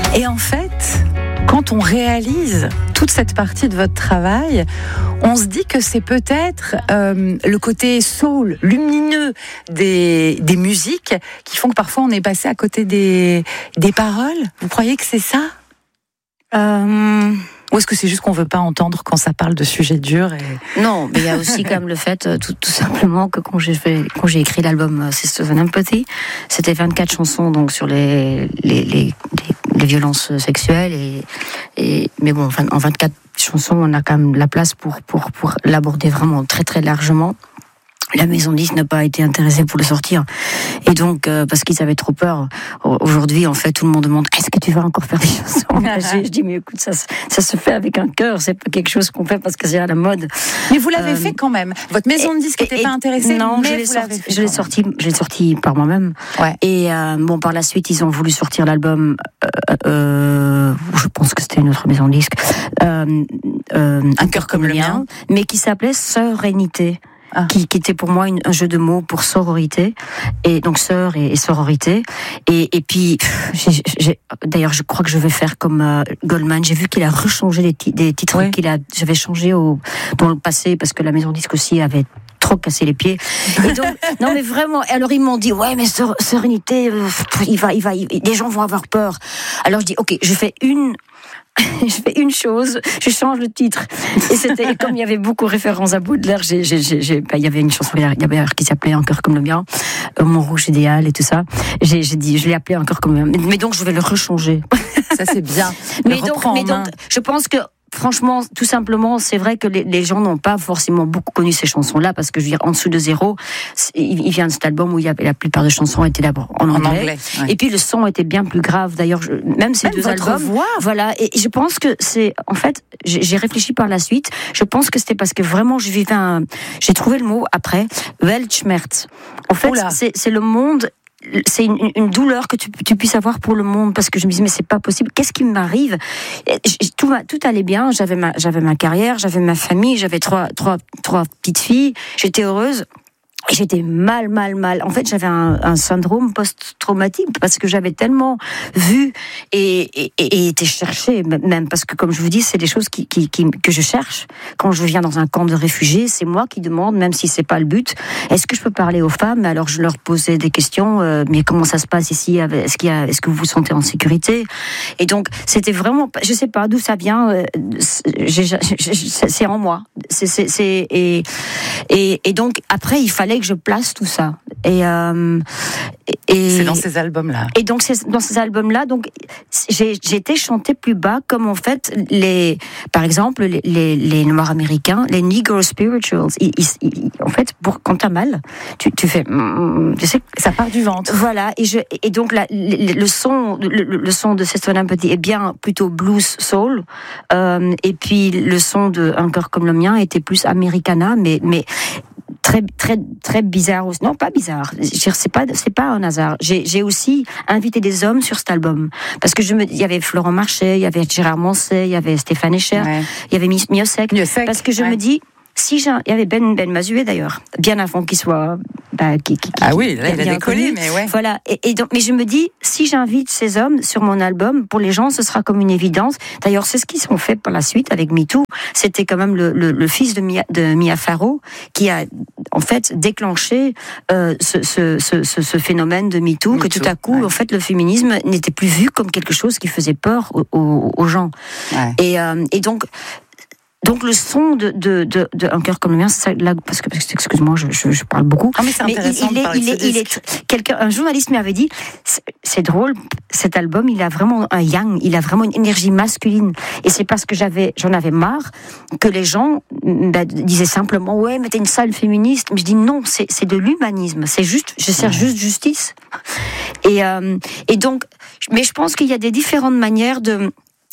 Et en fait, quand on réalise toute cette partie de votre travail, on se dit que c'est peut-être le côté soul, lumineux des musiques qui font que parfois on est passé à côté des paroles. Vous croyez que c'est ça ? Ou est-ce que c'est juste qu'on veut pas entendre quand ça parle de sujets durs Non, mais il y a aussi quand même le fait, tout simplement, que quand j'ai écrit l'album Sisters and Empathy, c'était 24 chansons donc sur les violences sexuelles mais bon, en 24 chansons, on a quand même la place pour l'aborder vraiment très très largement. La maison de disques n'a pas été intéressée pour le sortir. Et donc, parce qu'ils avaient trop peur. Aujourd'hui, en fait, tout le monde demande, est-ce que tu vas encore faire des chansons engagées ? Je dis, mais écoute, ça se fait avec un cœur. C'est pas quelque chose qu'on fait parce que c'est à la mode. Mais vous l'avez fait quand même. Votre maison de disques n'était pas intéressée. Non, je l'ai sorti par moi-même. Ouais. Et par la suite, ils ont voulu sortir l'album. Je pense que c'était une autre maison de disques. Un cœur comme le mien, mais qui s'appelait Sérénité. Qui était pour moi un jeu de mots pour sororité, et donc sœur et sororité, et puis d'ailleurs je crois que je vais faire comme Goldman. J'ai vu qu'il a rechangé des titres j'avais changé dans le passé parce que la maison disque aussi avait trop cassé les pieds. Et donc, non mais vraiment. Et alors ils m'ont dit ouais mais sérénité, les gens vont avoir peur. Alors je dis ok, je fais une chose, je change le titre. Et c'était comme il y avait beaucoup de références à Baudelaire, il y avait une chanson qui s'appelait Un cœur comme le mien, Mon rouge idéal et tout ça. J'ai dit, je l'ai appelé Un cœur comme le mien. Mais donc je vais le rechanger. Ça c'est bien. Mais donc, je pense que franchement, tout simplement, c'est vrai que les gens n'ont pas forcément beaucoup connu ces chansons-là, parce que je veux dire, En dessous de zéro, il vient de cet album où il y avait la plupart des chansons étaient d'abord en anglais. Ouais. Et puis le son était bien plus grave. D'ailleurs, même ces deux albums, voix. Voilà. Et je pense que c'est, en fait, j'ai réfléchi par la suite. Je pense que c'était parce que vraiment, j'ai trouvé le mot après, Weltschmerz. En fait, c'est le monde. C'est une douleur que tu puisses avoir pour le monde, parce que je me disais mais c'est pas possible, qu'est-ce qui m'arrive ? Tout allait bien, j'avais ma carrière, j'avais ma famille, j'avais trois petites filles, j'étais heureuse. Et j'étais mal. En fait, j'avais un syndrome post-traumatique parce que j'avais tellement vu et été chercher, même parce que, comme je vous dis, c'est des choses que je cherche. Quand je viens dans un camp de réfugiés, c'est moi qui demande, même si c'est pas le but, est-ce que je peux parler aux femmes ? Alors, je leur posais des questions, mais comment ça se passe ici ? Est-ce que vous vous sentez en sécurité ? Et donc, c'était vraiment, je sais pas d'où ça vient, c'est en moi. Et donc, après, il fallait que je place tout ça. Et c'est dans ces albums-là. Et donc dans ces albums-là, donc j'ai été chanter plus bas, comme en fait par exemple les Noirs américains, les Negro spirituals. En fait, quand t'as mal, tu fais, tu sais, ça part du ventre. Voilà. Et donc le son de Sisters and Empathy est bien plutôt blues soul. Et puis le son de Un cœur comme le mien était plus Americana, mais très très très bizarre aussi. Non, pas bizarre. C'est pas un hasard. J'ai aussi invité des hommes sur cet album parce que il y avait Florent Marchais, il y avait Gérard Moncey, il y avait Stéphane Echer, il y avait Miossec. Parce que je me dis, il y avait Ben Mazué d'ailleurs, bien avant qu'il soit oui, là il a décollé, mais ouais. Voilà. Et donc, mais je me dis, si j'invite ces hommes sur mon album, pour les gens, ce sera comme une évidence. D'ailleurs, c'est ce qu'ils ont fait par la suite avec MeToo. C'était quand même le fils de Mia Farrow qui a en fait déclenché ce phénomène de MeToo, que tout à coup, en fait, le féminisme n'était plus vu comme quelque chose qui faisait peur aux gens. Ouais. Et donc le son de Un cœur comme le mien, c'est ça, là, parce que excuse-moi, je parle beaucoup. Ah mais c'est intéressant. Un journaliste m'avait dit, c'est drôle, cet album, il a vraiment un yang, il a vraiment une énergie masculine. Et c'est parce que j'en avais marre que les gens disaient simplement ouais, mais t'es une sale féministe. Mais je dis non, c'est de l'humanisme. C'est juste, je cherche juste justice. Et donc, mais je pense qu'il y a des différentes manières de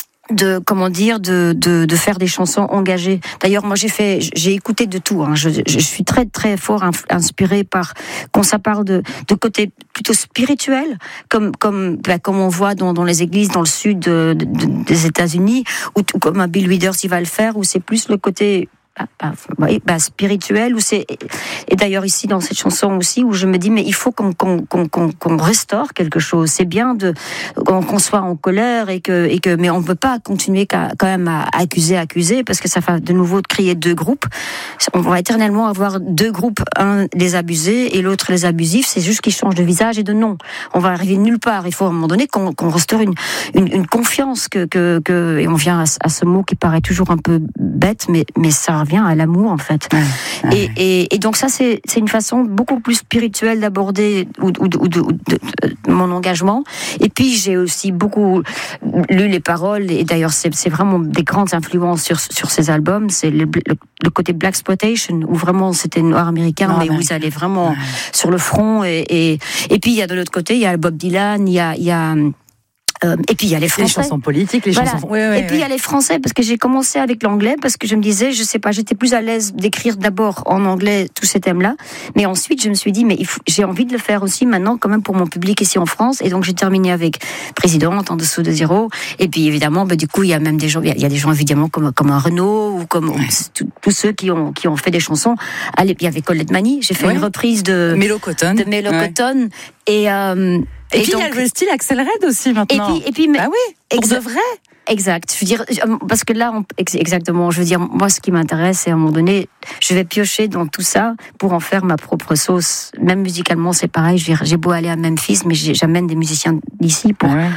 faire des chansons engagées. D'ailleurs, moi j'ai écouté de tout. Je suis très très fort inspirée par quand ça parle de côté plutôt spirituel, comme on voit dans les églises dans le sud des États-Unis, ou comme un Bill Withers il va le faire, où c'est plus le côté spirituel, et d'ailleurs ici dans cette chanson aussi, où je me dis mais il faut qu'on restaure quelque chose. C'est bien qu'on soit en colère mais on ne peut pas continuer quand même à accuser, parce que ça va de nouveau créer deux groupes. On va éternellement avoir deux groupes, un les abusés et l'autre les abusifs. C'est juste qu'ils changent de visage et de nom. On va arriver nulle part. Il faut à un moment donné qu'on restaure une confiance et on vient à ce mot qui paraît toujours un peu bête, mais ça revient à l'amour en fait. Et donc ça c'est une façon beaucoup plus spirituelle d'aborder de mon engagement. Et puis j'ai aussi beaucoup lu les paroles, et d'ailleurs c'est vraiment des grandes influences sur ces albums. C'est le côté blaxploitation, où vraiment c'était noir américain, mais où ils allaient vraiment sur le front, et puis il y a de l'autre côté il y a Bob Dylan, il y a et puis il y a les Français. Les chansons politiques, les chansons. Et puis il y a les Français, parce que j'ai commencé avec l'anglais, parce que je me disais, je sais pas, j'étais plus à l'aise d'écrire d'abord en anglais tous ces thèmes-là, mais ensuite je me suis dit, mais j'ai envie de le faire aussi maintenant, quand même pour mon public ici en France, et donc j'ai terminé avec Présidente, En dessous de zéro, et puis évidemment, du coup il y a même des gens, il y a des gens évidemment comme un Renaud, ou comme tous ceux qui ont fait des chansons. Il y avait Colette Mani, j'ai fait une reprise de Mélo Cotton. Et puis donc, il y a le style Axel Red aussi maintenant. Et puis pour de vrai. Exact. Je veux dire, parce que là, exactement. Je veux dire, moi, ce qui m'intéresse, c'est à un moment donné, je vais piocher dans tout ça pour en faire ma propre sauce. Même musicalement, c'est pareil. Je veux dire, j'ai beau aller à Memphis, mais j'amène des musiciens d'ici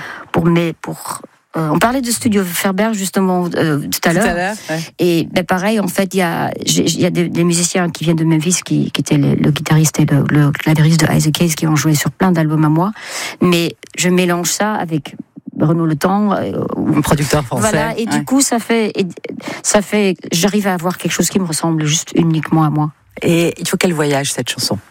on parlait de Studio Ferber justement tout à l'heure. Et pareil, en fait, il y a des musiciens qui viennent de Memphis, qui étaient le guitariste et le clavieriste de Isaac Hayes, qui ont joué sur plein d'albums à moi. Mais je mélange ça avec Renaud Le Temps, un producteur français. Voilà, et du coup, ça fait, j'arrive à avoir quelque chose qui me ressemble juste uniquement à moi. Et il faut qu'elle voyage, cette chanson.